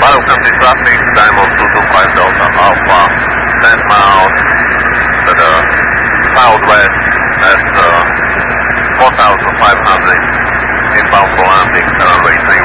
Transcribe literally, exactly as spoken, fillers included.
Welcome to traffic, Diamond two two five Delta Alpha, ten miles to the southwest at uh, four thousand five hundred, inbound for landing, runway three